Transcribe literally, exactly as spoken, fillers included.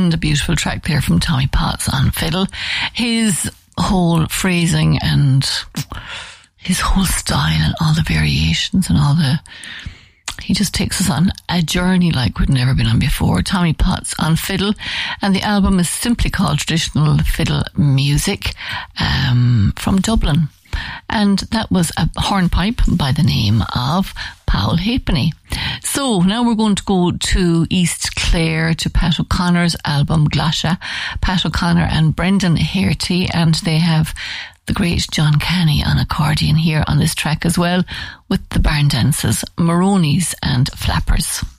and a beautiful track there from Tommy Potts on fiddle. His whole phrasing and his whole style and all the variations and all the... He just takes us on a journey like we'd never been on before. Tommy Potts on fiddle, and the album is simply called Traditional Fiddle Music um, from Dublin. And that was a hornpipe by the name of Paul Halfpenny. So now we're going to go to East Clare, to Pat O'Connor's album Glasha. Pat O'Connor and Brendan Haerty, and they have the great John Canny on accordion here on this track as well, with the Barn Dances, Maroney's and Flappers.